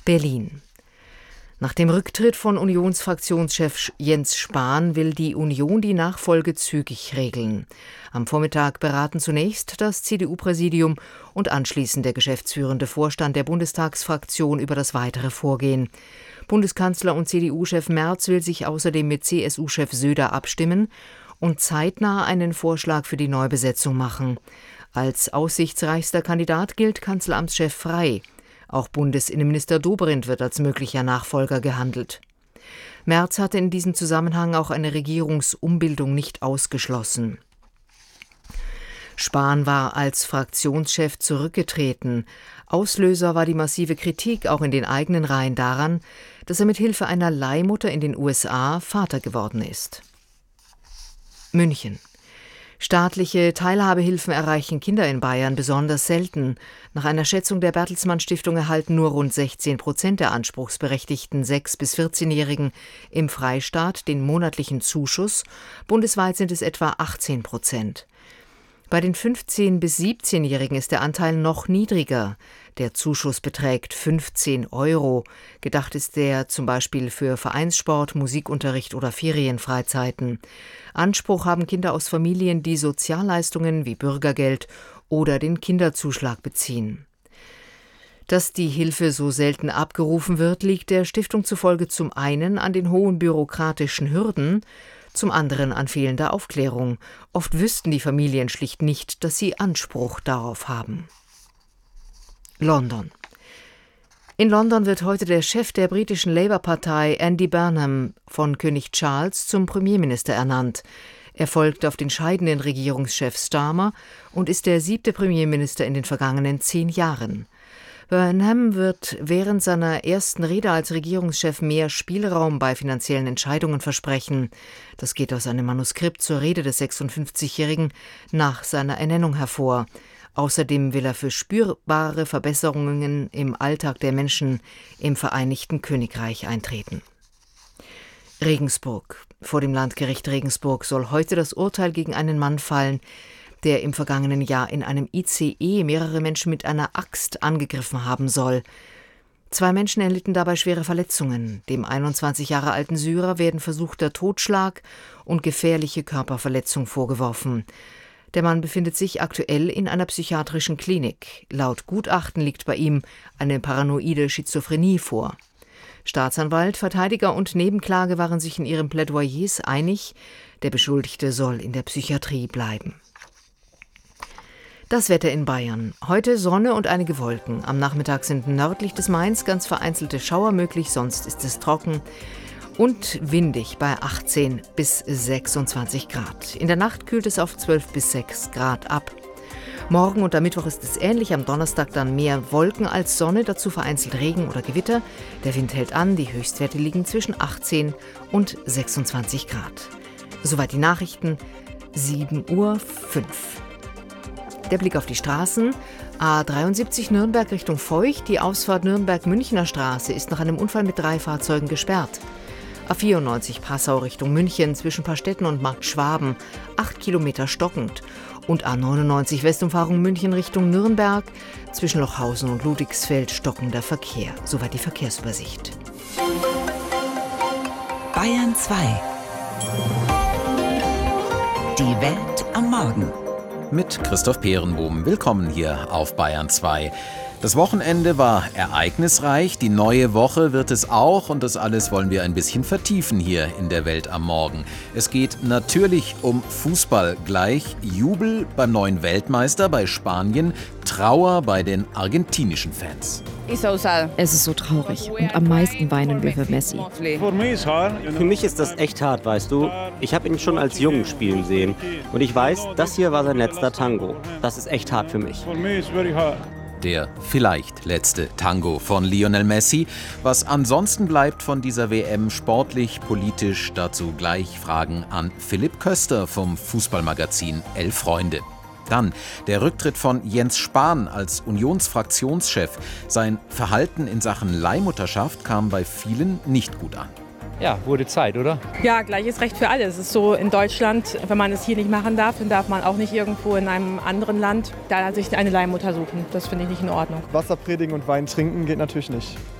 Berlin. Nach dem Rücktritt von Unionsfraktionschef Jens Spahn will die Union die Nachfolge zügig regeln. Am Vormittag beraten zunächst das CDU-Präsidium und anschließend der geschäftsführende Vorstand der Bundestagsfraktion über das weitere Vorgehen. Bundeskanzler und CDU-Chef Merz will sich außerdem mit CSU-Chef Söder abstimmen und zeitnah einen Vorschlag für die Neubesetzung machen. Als aussichtsreichster Kandidat gilt Kanzleramtschef Frey. Auch Bundesinnenminister Dobrindt wird als möglicher Nachfolger gehandelt. Merz hatte in diesem Zusammenhang auch eine Regierungsumbildung nicht ausgeschlossen. Spahn war als Fraktionschef zurückgetreten. Auslöser war die massive Kritik auch in den eigenen Reihen daran, dass er mit Hilfe einer Leihmutter in den USA Vater geworden ist. München. Staatliche Teilhabehilfen erreichen Kinder in Bayern besonders selten. Nach einer Schätzung der Bertelsmann Stiftung erhalten nur rund 16% der anspruchsberechtigten 6- bis 14-Jährigen im Freistaat den monatlichen Zuschuss. Bundesweit sind es etwa 18%. Bei den 15- bis 17-Jährigen ist der Anteil noch niedriger. Der Zuschuss beträgt 15 €. Gedacht ist der zum Beispiel für Vereinssport, Musikunterricht oder Ferienfreizeiten. Anspruch haben Kinder aus Familien, die Sozialleistungen wie Bürgergeld oder den Kinderzuschlag beziehen. Dass die Hilfe so selten abgerufen wird, liegt der Stiftung zufolge zum einen an den hohen bürokratischen Hürden, zum anderen an fehlender Aufklärung. Oft wüssten die Familien schlicht nicht, dass sie Anspruch darauf haben. London. In London wird heute der Chef der britischen Labour-Partei, Andy Burnham, von König Charles zum Premierminister ernannt. Er folgt auf den scheidenden Regierungschef Starmer und ist der 7. Premierminister in den vergangenen 10 Jahren. Burnham wird während seiner ersten Rede als Regierungschef mehr Spielraum bei finanziellen Entscheidungen versprechen. Das geht aus einem Manuskript zur Rede des 56-Jährigen nach seiner Ernennung hervor. Außerdem will er für spürbare Verbesserungen im Alltag der Menschen im Vereinigten Königreich eintreten. Regensburg. Vor dem Landgericht Regensburg soll heute das Urteil gegen einen Mann fallen, der im vergangenen Jahr in einem ICE mehrere Menschen mit einer Axt angegriffen haben soll. 2 Menschen erlitten dabei schwere Verletzungen. Dem 21 Jahre alten Syrer werden versuchter Totschlag und gefährliche Körperverletzung vorgeworfen. Der Mann befindet sich aktuell in einer psychiatrischen Klinik. Laut Gutachten liegt bei ihm eine paranoide Schizophrenie vor. Staatsanwalt, Verteidiger und Nebenklage waren sich in ihren Plädoyers einig, der Beschuldigte soll in der Psychiatrie bleiben. Das Wetter in Bayern. Heute Sonne und einige Wolken. Am Nachmittag sind nördlich des Mains ganz vereinzelte Schauer möglich, sonst ist es trocken und windig bei 18 bis 26 Grad. In der Nacht kühlt es auf 12 bis 6 Grad ab. Morgen und am Mittwoch ist es ähnlich, am Donnerstag dann mehr Wolken als Sonne, dazu vereinzelt Regen oder Gewitter. Der Wind hält an, die Höchstwerte liegen zwischen 18 und 26 Grad. Soweit die Nachrichten, 7:05 Uhr. Der Blick auf die Straßen. A73 Nürnberg Richtung Feucht. Die Ausfahrt Nürnberg-Münchner Straße ist nach einem Unfall mit 3 Fahrzeugen gesperrt. A94 Passau Richtung München zwischen Pastetten und Markt Schwaben. 8 Kilometer stockend. Und A99 Westumfahrung München Richtung Nürnberg. Zwischen Lochhausen und Ludwigsfeld stockender Verkehr. Soweit die Verkehrsübersicht. Bayern 2. Die Welt am Morgen. Mit Christoph Peerenbohm. Willkommen hier auf Bayern 2. Das Wochenende war ereignisreich, die neue Woche wird es auch und das alles wollen wir ein bisschen vertiefen hier in der Welt am Morgen. Es geht natürlich um Fußball, gleich Jubel beim neuen Weltmeister bei Spanien, Trauer bei den argentinischen Fans. Es ist so traurig und am meisten weinen wir für Messi. Für mich ist das echt hart, weißt du. Ich habe ihn schon als Jungen spielen sehen und ich weiß, das hier war sein letzter Tango. Das ist echt hart für mich. Der vielleicht letzte Tango von Lionel Messi. Was ansonsten bleibt von dieser WM sportlich, politisch, dazu gleich Fragen an Philipp Köster vom Fußballmagazin Elf Freunde. Dann der Rücktritt von Jens Spahn als Unionsfraktionschef. Sein Verhalten in Sachen Leihmutterschaft kam bei vielen nicht gut an. Ja, wurde Zeit, oder? Ja, gleiches Recht für alle. Es ist so in Deutschland, wenn man es hier nicht machen darf, dann darf man auch nicht irgendwo in einem anderen Land da sich eine Leihmutter suchen. Das finde ich nicht in Ordnung. Wasser predigen und Wein trinken geht natürlich nicht.